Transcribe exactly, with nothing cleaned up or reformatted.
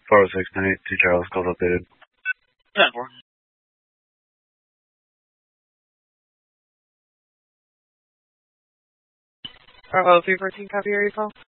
four oh six nine eight two Charles, calls updated. ten four. Bravo three fourteen, copy your call.